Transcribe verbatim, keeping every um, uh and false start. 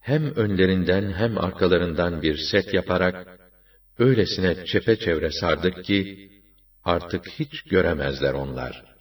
hem önlerinden hem arkalarından bir set yaparak, öylesine çepeçevre sardık ki, artık hiç göremezler onlar.